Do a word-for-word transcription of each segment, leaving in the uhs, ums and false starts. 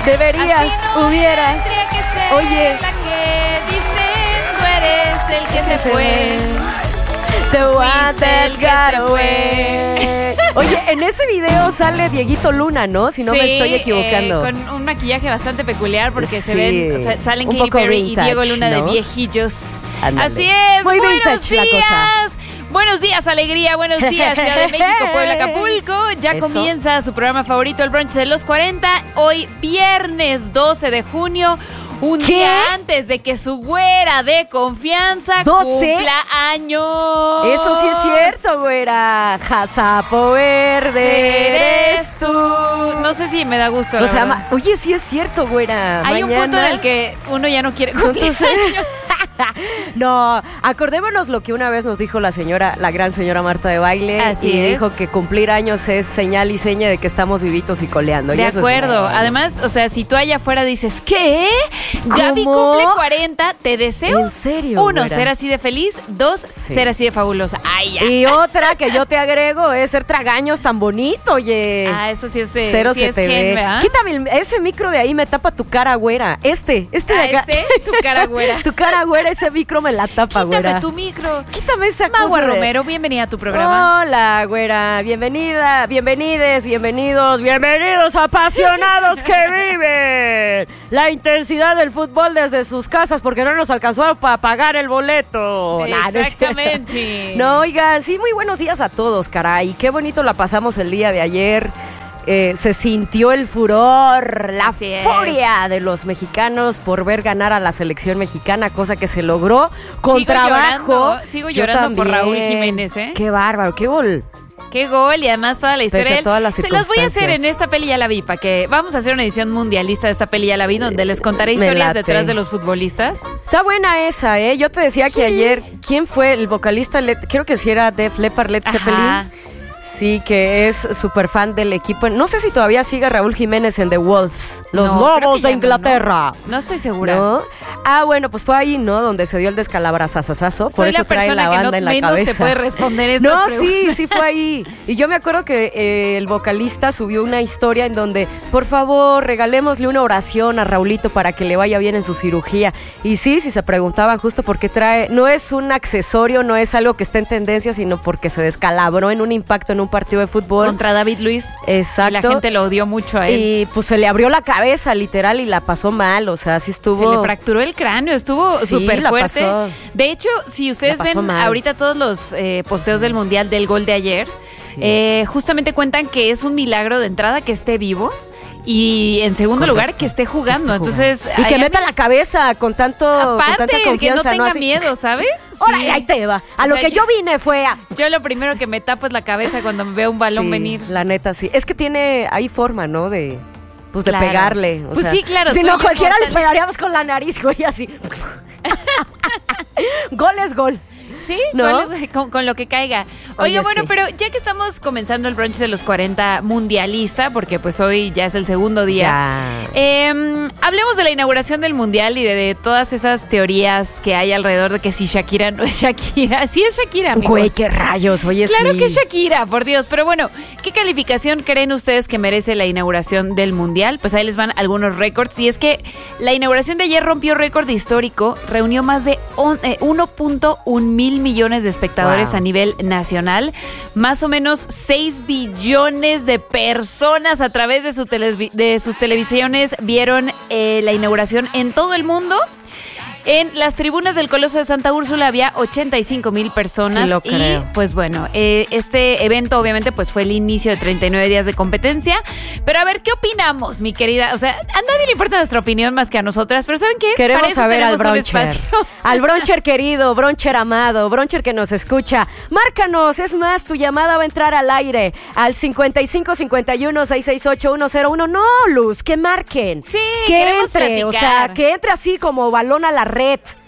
Deberías, Así no hubieras. tendría que ser Oye. la que dicen tú eres el que se fue. Te want Fuiste el el que se getaway. Oye, en ese video sale Dieguito Luna, ¿no? Si no Sí, me estoy equivocando. eh, con un maquillaje bastante peculiar porque Sí, se ven, o sea, salen un Katy poco Perry vintage, y Diego Luna ¿no? de viejillos. Ándale. Así es, Muy buenos vintage la días. cosa. Buenos días, alegría, buenos días, Ciudad de México, Puebla, Acapulco. Ya Eso. comienza su programa favorito, el brunch de los cuarenta. Hoy, viernes doce de junio, un ¿Qué? día antes de que su güera de confianza ¿doce? cumpla años. Eso sí es cierto, güera. Jasapo verde eres tú. No sé si me da gusto. O la sea, verdad. ma- oye, sí es cierto, güera. Hay un punto en Mañana el que uno ya no quiere son cumplir tus- años. No, acordémonos lo que una vez nos dijo la señora, la gran señora Marta de Baile. Así y es. dijo que cumplir años es señal y seña de que estamos vivitos y coleando. y De eso es acuerdo. bueno. Además, o sea, si tú allá afuera dices, ¿qué? Gaby ¿Cómo? cumple cuarenta, te deseo. ¿En serio, Uno, güera? ser así de feliz. Dos, Sí. ser así de fabulosa. Ay, ya. Y otra que yo te agrego es ser tragaños tan bonito, oye. Ah, eso sí es, eh, Cero sí se es te gen, ve. ¿verdad? Quítame el- ese micro de ahí, me tapa tu cara, güera. Este, este de Ah, acá. este, tu cara güera. Tu cara, güera, ese micro me la tapa, Quítame güera. tu micro. Quítame esa Magua cosa de- Romero, bienvenida a tu programa. Hola, güera. Bienvenida, bienvenides, bienvenidos, bienvenidos apasionados que viven la intensidad del fútbol desde sus casas porque no nos alcanzó para pagar el boleto. Nah, no es cierto. Exactamente. No, oigan, sí, muy buenos días a todos, caray. Qué bonito la pasamos el día de ayer. Eh, se sintió el furor, la Así es. furia de los mexicanos por ver ganar a la selección mexicana, cosa que se logró con Sigo trabajo. llorando, sigo Yo llorando por también. Raúl Jiménez, ¿eh? Qué bárbaro, qué gol. Qué gol y además toda la Pese historia. a todas las Se las voy a hacer circunstancias. en esta peli, ya la vi, para que vamos a hacer una edición mundialista de esta peli, ya la vi, donde les contaré Me historias late. detrás de los futbolistas. Está buena esa, ¿eh? Yo te decía Sí. que ayer, ¿quién fue el vocalista? Led- creo que sí era Def Leppard, Led Zeppelin. Ajá. Sí, que es súper fan del equipo. No sé si todavía sigue Raúl Jiménez en The Wolves, los No, creo Lobos que de ya no, Inglaterra. No, no estoy segura. ¿No? Ah, bueno, pues fue ahí, ¿no? Donde se dio el descalabrazazazazo. Por Soy eso la trae persona la que banda no en la menos cabeza. te puede responder estas No, preguntas. sí, sí fue ahí. Y yo me acuerdo que eh, el vocalista subió una historia en donde, por favor, regalémosle una oración a Raulito para que le vaya bien en su cirugía. Y sí, si se preguntaban justo por qué trae, no es un accesorio, no es algo que esté en tendencia, sino porque se descalabró en un impacto en un partido de fútbol. Contra David Luiz. Exacto. Y la gente lo odió mucho a él. Y pues se le abrió la cabeza, literal, y la pasó mal. O sea, sí estuvo. Se le fracturó el cráneo, estuvo Sí, súper la fuerte. pasó. De hecho, si ustedes La pasó ven mal. ahorita todos los eh, posteos del Mundial del gol de ayer, Sí. eh, justamente cuentan que es un milagro de entrada que esté vivo y en segundo Correcto. lugar que esté jugando. Esté Entonces, jugando. Y que ay, a meta mí- la cabeza con tanto con aparte tanta que no confianza, tenga Así- miedo, ¿sabes? Órale, Sí. ahí te va. A O lo sea, que yo vine fue a. Yo lo primero que me tapo es la cabeza cuando me veo un balón Sí, venir. La neta, sí. Es que tiene ahí forma, ¿no? De. Pues de Claro. pegarle. o Pues sea, sí, claro, Si tú no, y yo cualquiera le mortal. pegaríamos con la nariz, güey, así. Gol es gol. Sí, ¿No? con, con- con lo que caiga. Oiga, Oye, bueno, sí. pero ya que estamos comenzando el brunch de los cuarenta mundialista, porque pues hoy ya es el segundo día, Ya. eh, hablemos de la inauguración del mundial y de, de todas esas teorías que hay alrededor de que si Shakira no es Shakira. Sí es Shakira, amigos. Güey, qué rayos, oye, Claro sí. que es Shakira, por Dios. Pero bueno, ¿qué calificación creen ustedes que merece la inauguración del Mundial? Pues ahí les van algunos récords. Y es que la inauguración de ayer rompió récord histórico, reunió más de on- eh, uno punto uno mil millones de espectadores Wow. a nivel nacional. Más o menos seis billones de personas a través de, su televi- de sus televisiones vieron eh, la inauguración en todo el mundo. En las tribunas del Coloso de Santa Úrsula había ochenta y cinco mil personas. Sí, lo y creo. pues bueno, eh, este evento obviamente pues fue el inicio de treinta y nueve días de competencia. Pero a ver, ¿qué opinamos, mi querida? O sea, a nadie le importa nuestra opinión más que a nosotras, pero ¿saben qué? Para Queremos eso saber al tenemos un broncher. espacio. Al broncher querido, broncher amado, broncher que nos escucha. Márcanos, es más, tu llamada va a entrar al aire al cincuenta y cinco cincuenta y uno seiscientos sesenta y ocho ciento uno. No, Luz, que marquen. Sí, que queremos entre, o sea, platicar. que entre así como balón a la red.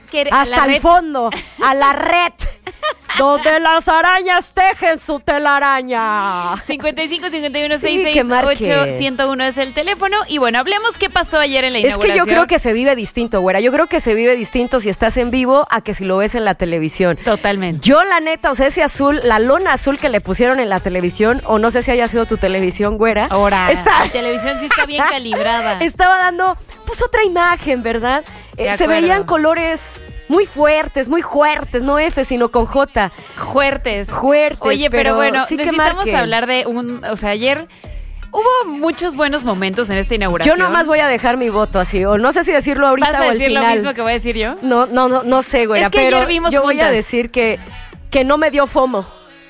que hasta la el red. fondo, a la red, donde las arañas tejen su telaraña. cincuenta y cinco, cincuenta y uno, Sí, sesenta y seis, que marque. ocho, ciento uno es el teléfono. Y bueno, hablemos qué pasó ayer en la Es inauguración. que yo creo que se vive distinto, güera. Yo creo que se vive distinto si estás en vivo a que si lo ves en la televisión. Totalmente. Yo, la neta, o sea, ese azul, la lona azul que le pusieron en la televisión, o no sé si haya sido tu televisión, güera. Ahora, Está- la televisión sí está bien calibrada. Estaba dando, pues, otra imagen, ¿verdad? De Eh, se acuerdo. veían colores muy fuertes, muy fuertes, no F, sino con J. Fuertes. Fuertes, Oye, pero, pero bueno, sí que necesitamos marquen. hablar de un... O sea, ayer hubo muchos buenos momentos en esta inauguración. Yo nomás voy a dejar mi voto así, o no sé si decirlo ahorita ¿Vas o a al decir lo final. mismo que voy a decir yo? No, no, no, no sé, güera, Es que pero ayer vimos yo voy a juntas. decir que, que no me dio FOMO.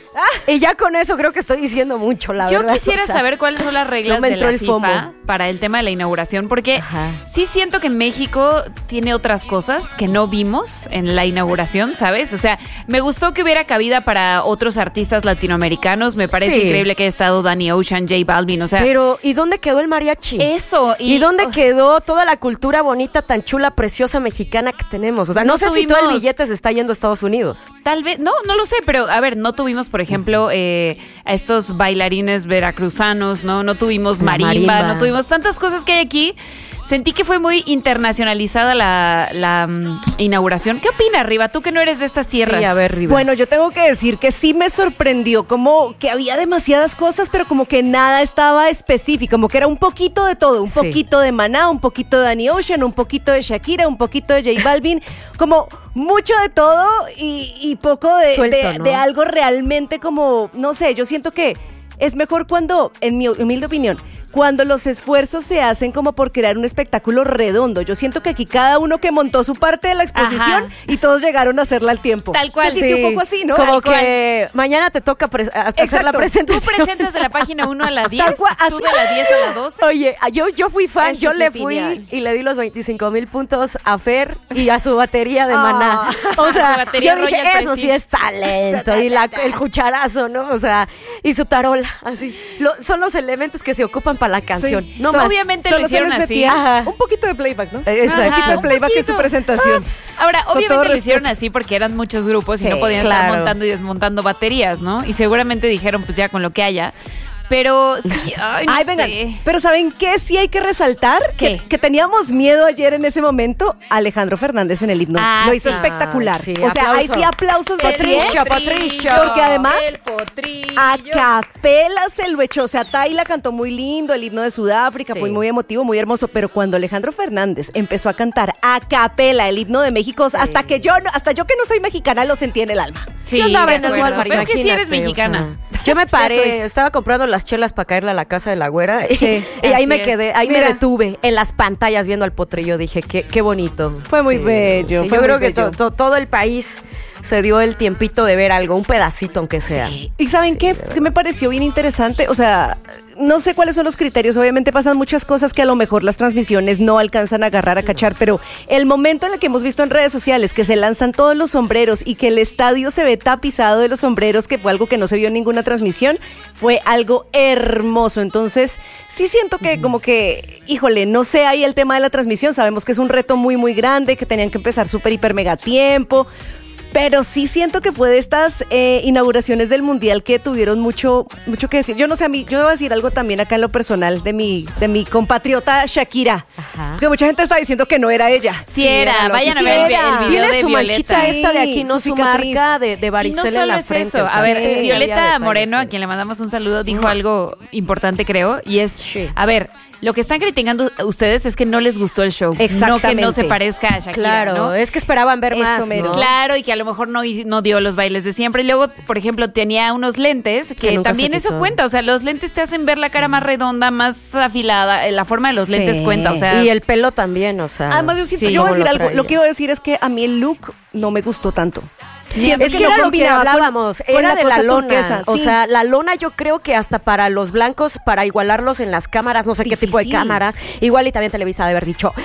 Y ya con eso creo que estoy diciendo mucho, la Yo verdad. quisiera o sea, saber cuáles son las reglas no me de entró la el FIFA FOMO. para el tema de la inauguración, porque Ajá. sí siento que México tiene otras cosas que no vimos en la inauguración, ¿sabes? O sea, me gustó que hubiera cabida para otros artistas latinoamericanos, me parece Sí. increíble que haya estado Danny Ocean, J Balvin, o sea, Pero, ¿y dónde quedó el mariachi? eso. ¿Y, dónde oh, quedó toda la cultura bonita, tan chula, preciosa mexicana que tenemos? O sea, no, No sé si todo el tuvimos- billete se está yendo a Estados Unidos. Tal vez, no, no lo sé, pero a ver, no tuvimos, por ejemplo, eh, a estos bailarines veracruzanos, ¿no? No tuvimos La marimba, marimba. no tuvimos tantas cosas que hay aquí. Sentí que fue muy internacionalizada la, la mm, inauguración. ¿Qué opina, Riva? Tú que no eres de estas tierras. Sí, a ver, Riva. Bueno, yo tengo que decir que sí me sorprendió, como que había demasiadas cosas, pero como que nada estaba específico, como que era un poquito de todo, un Sí. poquito de Maná, un poquito de Danny Ocean, un poquito de Shakira, un poquito de J Balvin, como mucho de todo y, y poco de, Suelto, de- ¿no? de algo realmente como, no sé, yo siento que es mejor cuando, en mi humilde opinión, cuando los esfuerzos se hacen como por crear un espectáculo redondo. Yo siento que aquí cada uno que montó su parte de la exposición Ajá. y todos llegaron a hacerla al tiempo. Tal cual, Se sintió Sí. un poco así, ¿no? Como Tal que mañana te toca pre- a- hacer Exacto. la Tú presentación. presentas de la página uno a la diez, Tal cual, tú así. de la diez a la doce. Oye, yo, yo fui fan, Esa yo es le mi fui opinión. y le di los veinticinco mil puntos a Fer y a su batería de Ah. Maná. O Su sea, batería yo dije, Royal eso sí Prestige. es talento. Y la- el cucharazo, ¿no? O sea, y su tarola, así. Lo- son los elementos que se ocupan para la canción. Sí. No So, más. obviamente Solo lo se hicieron les así. metía Ajá. un poquito de playback, ¿no? Exacto. Un poquito de un playback en poquito. su presentación. Ahora, Con obviamente todo lo hicieron respeto. así porque eran muchos grupos y Sí, no podían claro. estar montando y desmontando baterías, ¿no? Y seguramente dijeron, pues ya con lo que haya. Pero sí, ay, no Ay, sé. vengan. Pero ¿saben qué? Sí hay que resaltar ¿Qué? que, que teníamos miedo ayer en ese momento. Alejandro Fernández en el himno. Ah, Lo hizo sí. espectacular. Sí, o sea, aplauso. ahí sí aplausos de Patricia, pie. Patricia. Porque además, El potrillo. a capela se lo echó. O sea, Tayla cantó muy lindo, el himno de Sudáfrica, Sí. fue muy emotivo, muy hermoso. Pero cuando Alejandro Fernández empezó a cantar a capela el himno de México, hasta que yo, no- hasta yo que no soy mexicana, lo sentí en el alma. Sí, Yo andaba de en el acuerdo. Walmart, Pues es que sí eres imagínate, o mexicana. sea, yo me Sí, soy. paré, estaba comprando las chelas para caerle a la casa de la güera y, Sí, y ahí así me es. quedé, ahí Mira. me detuve en las pantallas viendo al potrillo. Dije, qué, qué bonito. Fue muy bello, sí, fue yo muy creo que bello. to- to- todo el país se dio el tiempito de ver algo, un pedacito aunque sea. ¿Y saben qué? ¿Qué me pareció bien interesante? O sea, no sé cuáles son los criterios. Obviamente pasan muchas cosas que a lo mejor las transmisiones no alcanzan a agarrar, a cachar, pero el momento en el que hemos visto en redes sociales que se lanzan todos los sombreros y que el estadio se ve tapizado de los sombreros, que fue algo que no se vio en ninguna transmisión, fue algo hermoso. Entonces, sí siento que como que, híjole, no sé ahí el tema de la transmisión. Sabemos que es un reto muy, muy grande, que tenían que empezar súper, hiper, mega a tiempo. Pero sí siento que fue de estas eh, inauguraciones del Mundial que tuvieron mucho, mucho que decir. Yo no sé, a mí, yo voy a decir algo también acá en lo personal de mi, de mi compatriota Shakira. Ajá. Que mucha gente está diciendo que no era ella. Sí era, lo vayan que a sí ver el, era. el video Tiene de su Violeta. manchita esta de aquí, no su su, cicatriz. marca de, de Y no varicela solo en la es frente. eso. o sea, A ver, sí, había Violeta detalles, Moreno, sí. a quien le mandamos un saludo, dijo algo importante, creo, y es, Sí. a ver, lo que están criticando ustedes es que no les gustó el show. No que no Exactamente. se parezca a Shakira, Claro, ¿no? es que esperaban ver Eso más, mero. ¿no? Claro, y que a lo mejor no, hi- no dio los bailes de siempre. Y luego, por ejemplo, tenía unos lentes que, Que nunca también se eso quitó. cuenta. O sea, los lentes te hacen ver la cara más redonda, más afilada. eh, La forma de los Sí. lentes cuenta. O sea, Y el pelo también, o sea. Además, yo, siento, Sí, yo voy a cómo decir lo algo. traía. Lo que iba a decir es que a mí el look no me gustó tanto. Siento Es que no era lo que combinaba con- hablábamos, con era de la cosa lona. turquesa, O sí. sea, la lona yo creo que hasta para los blancos, para igualarlos en las cámaras, no sé qué tipo de Difícil. cámaras, igual y también Televisa de haber dicho,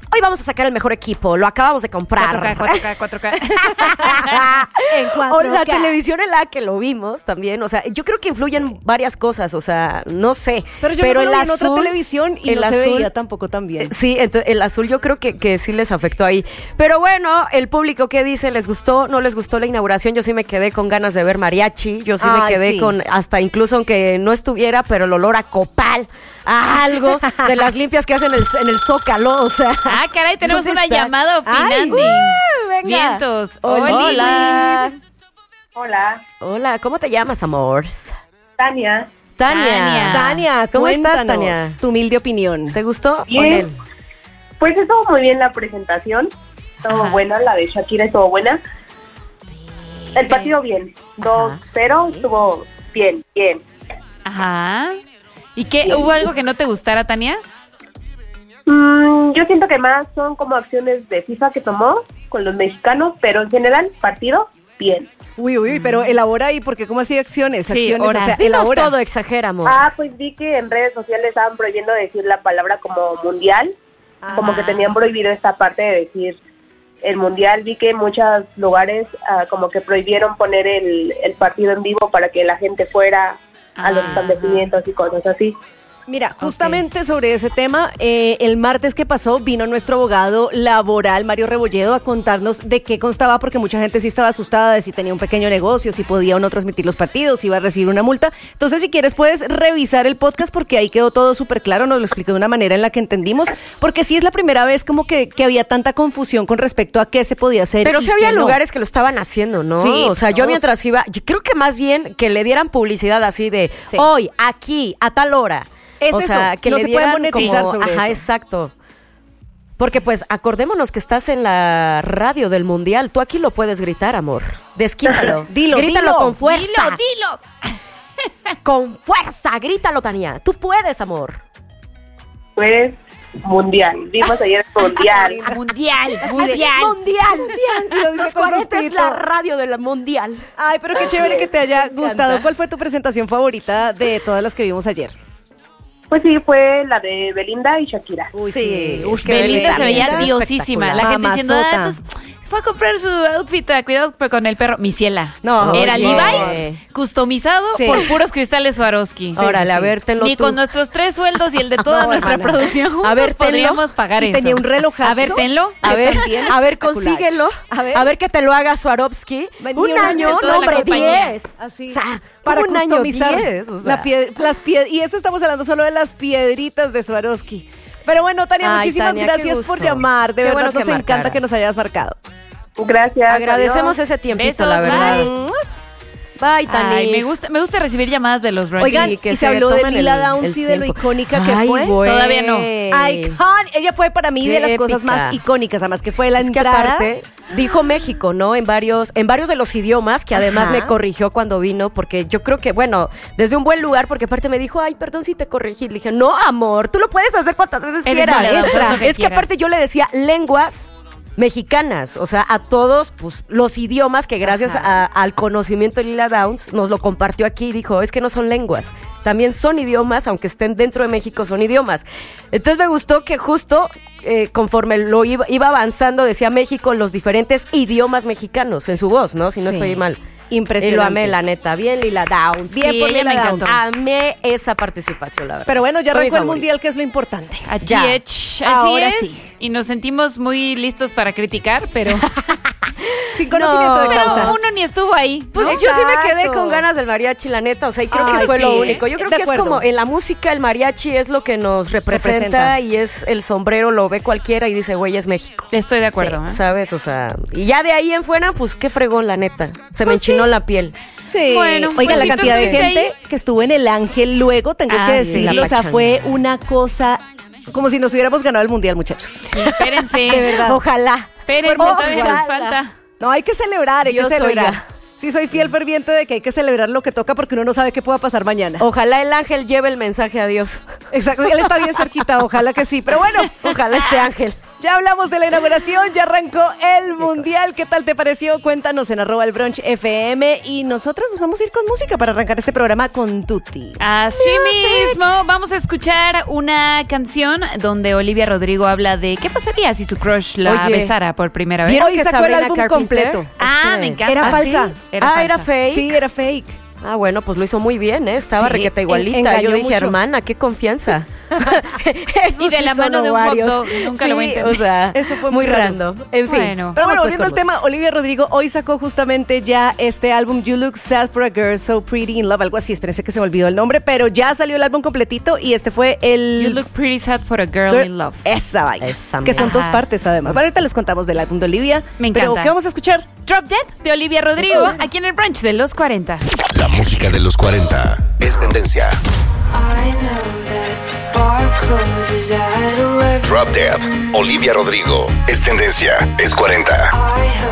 hoy vamos a sacar el mejor equipo, lo acabamos de comprar. cuatro K, cuatro K, cuatro K. En cuatro K. O la televisión en la que lo vimos también, o sea, yo creo que influyen varias cosas, o sea, no sé. Pero yo pero me el lo vi azul, en otra televisión y el no se azul- veía tampoco tan bien. Sí, entonces el azul yo creo que, que sí les afectó ahí. Pero bueno, el público, ¿qué dice? ¿Les gustó? ¿No les gustó la inauguración? Yo sí me quedé con ganas de ver mariachi. Yo sí me Ay, quedé sí. con, hasta incluso aunque no estuviera, pero el olor a copal, a algo de las limpias que hacen en el, en el Zócalo, o sea. Ah, caray, tenemos ¿dónde una está? llamada Ay, opinante. uh, venga. Vientos. Hola. Oli. Hola. Hola, Hola, ¿cómo te llamas, amors? Tania. Tania. Tania. Tania, ¿Cómo estás, cuéntanos Tania? tu humilde opinión. ¿Te gustó? Bien. Con él. Pues estuvo muy bien la presentación, estuvo Ajá. buena, la de Shakira estuvo buena. El partido bien, dos cero, estuvo bien, bien. Ajá. ¿Y qué? ¿Hubo algo que no te gustara, Tania? Mm, yo siento que más son como acciones de FIFA que tomó con los mexicanos, pero en general, partido, bien. Uy, uy, uy, pero elabora ahí, porque ¿cómo así acciones? Sí, acciones, ahora. o sea, Dinos elabora. todo, exagera, amor. Ah, pues vi que en redes sociales estaban prohibiendo decir la palabra como mundial, como que tenían prohibido esta parte de decir el mundial. Vi que en muchos lugares ah, como que prohibieron poner el, el partido en vivo para que la gente fuera a los Ah, establecimientos y cosas así. Mira, justamente sobre ese tema, eh, el martes que pasó vino nuestro abogado laboral, Mario Rebolledo, a contarnos de qué constaba, porque mucha gente sí estaba asustada de si tenía un pequeño negocio, si podía o no transmitir los partidos, si iba a recibir una multa. Entonces, si quieres, puedes revisar el podcast porque ahí quedó todo súper claro, nos lo explicó de una manera en la que entendimos, porque sí es la primera vez como que, que había tanta confusión con respecto a qué se podía hacer. Pero y sí había qué no. lugares que lo estaban haciendo, ¿no? Sí, o sea, yo todos. mientras iba, yo creo que más bien que le dieran publicidad así de Sí. hoy, aquí, a tal hora. Es o sea, eso, que no le se puede dieran monetizar como, sobre ajá, eso. exacto. Porque pues acordémonos que estás en la radio del mundial. Tú aquí lo puedes gritar, amor. Desquítalo. Dilo, Grítalo dilo. con fuerza. Dilo, dilo. Con fuerza, grítalo, Tania. Tú puedes, amor. Pues mundial, vimos ayer mundial. Mundial, Mundial. mundial. Mundial. Y lo dice Los con cuarenta es sustito. la radio del mundial. Ay, pero qué chévere que te haya Me gustado. encanta. ¿Cuál fue tu presentación favorita de todas las que vimos ayer? Pues sí, fue la de Belinda y Shakira. Uy, sí. Uy, qué Belinda se veía Belinda diosísima. La espectacular. gente diciendo, ah, Mamazota. pues, fue a comprar su outfit, ah, cuidado pero con el perro. Mi ciela. No, Era oye. Levi's, customizado Sí. por puros cristales Swarovski. Órale, sí, a sí. ver, tenlo Ni tú. con nuestros tres sueldos y el de toda No, nuestra hermana. producción juntos A ver, tenlo. podríamos pagar Y eso. tenía un relojazo. A ver, tenlo. A ver, también a ver, espectacular. consíguelo. A ver. A ver que te lo haga Swarovski. Ni Un una año, vez toda no, la hombre, compañía. diez. Así. O sea, para como un año, customizar diez, o sea. la pie- las pie- y eso estamos hablando solo de las piedritas de Swarovski. Pero bueno, Tania, Ay, muchísimas Tania, qué gracias gusto. por llamar. De Qué verdad bueno nos que encanta marcaras. que nos hayas marcado. Gracias. Agradecemos adiós. ese tiempito, Besos, la verdad. bye. Bye, Tanis. Ay, me gusta, me gusta recibir llamadas de los Bronx. Oigan, Sí, que y se se habló de tomen Lila el- Downs el y de lo tiempo. icónica que Ay, fue. güey. Todavía no. Icon. Ella fue para mí Qué de las cosas épica. más icónicas, además que fue la Es que entrada. aparte dijo México, ¿no? En varios, en varios de los idiomas, que además Ajá. me corrigió cuando vino, porque yo creo que, bueno, desde un buen lugar, porque aparte me dijo, ay, perdón si te corregí. Le dije, no, amor, tú lo puedes hacer cuantas veces Eres quieras. maledadora, Extra. haz lo que Es que quieras. aparte yo le decía lenguas mexicanas, o sea, a todos pues, los idiomas que gracias a- al conocimiento de Lila Downs nos lo compartió aquí y dijo, es que no son lenguas, también son idiomas, aunque estén dentro de México, son idiomas. Entonces me gustó que justo eh, conforme lo iba, iba avanzando, decía México, los diferentes idiomas mexicanos en su voz, ¿no? Si no Sí. estoy mal. Impresionante. Y lo amé, la neta. Bien, Lila Downs. Bien Sí, por ella Lila me Downs. encantó. Amé esa participación, la verdad. Pero bueno, ya Fue mi arrancó el favorita. mundial, que es lo importante. Así Ya. es, así Ahora es. sí. Y nos sentimos muy listos para criticar, pero, Sin conocimiento de pero causa. uno ni estuvo ahí. Pues ¿no? yo sí me quedé Exacto. con ganas del mariachi, la neta, o sea, y creo Ay, que fue sí, lo ¿eh? único. Yo creo De que acuerdo. es como en la música el mariachi es lo que nos representa, Representa. y es el sombrero, lo ve cualquiera y dice, güey, es México. Estoy de acuerdo. ¿eh? ¿Sabes? O sea, y ya de ahí en fuera, pues qué fregón, la neta. Se me Pues enchinó sí. la piel. Sí. Bueno, Oiga, pues la si tú cantidad de estuviste gente ahí. que estuvo en el Ángel luego, tengo Ah, que sí, decirlo, la o sea, pachanga. fue una cosa como si nos hubiéramos ganado el mundial, muchachos. Sí, espérense. De verdad. Ojalá. Espérense, Por todavía favor. nos falta. No, hay que celebrar, hay Dios que celebrar. oiga. Sí, soy fiel ferviente de que hay que celebrar lo que toca porque uno no sabe qué pueda pasar mañana. Ojalá el ángel lleve el mensaje a Dios. Exacto, él está bien cerquita, ojalá que sí. Pero bueno, Ojalá ese ángel. Ya hablamos de la inauguración, ya arrancó el Mundial. ¿Qué tal te pareció? Cuéntanos en arroba el brunch F M. Y nosotras nos vamos a ir con música para arrancar este programa con Tutti. Así mismo, vamos a escuchar una canción donde Olivia Rodrigo habla de qué pasaría si su crush la Oye, besara por primera vez. ¿vieron Hoy que sacó el Sabrina álbum Carpenter? completo. Ah, Este, me encanta. Era ¿Ah, falsa. sí? Era ah, era falsa. fake. Sí, era fake. Ah, bueno, pues lo hizo muy bien, ¿eh? Estaba Sí, requeta en- igualita. engañó Yo dije, mucho. hermana, qué confianza. Eso Y de sí la son mano de un hot ovarios. dog, nunca lo voy a Sí, entender. o sea, Eso fue muy muy raro. random. En fin. Bueno. Pero bueno, vamos, pues, volviendo al con tema, Olivia Rodrigo hoy sacó justamente ya este álbum You Look Sad for a Girl, So Pretty in Love, algo así. Espérense que se me olvidó el nombre, pero ya salió el álbum completito y este fue el... You look pretty sad for a girl Girl- in love. Esa vaina. Esa que son mera. dos partes además. Bueno, ahorita les contamos del álbum de Olivia. Me Pero encanta. ¿qué vamos a escuchar? Drop Dead de Olivia Rodrigo, aquí en el brunch de los cuarenta. La música de los cuarenta es tendencia. I know that the bar closes at eleven. Drop Dead, Olivia Rodrigo es tendencia, es cuarenta. I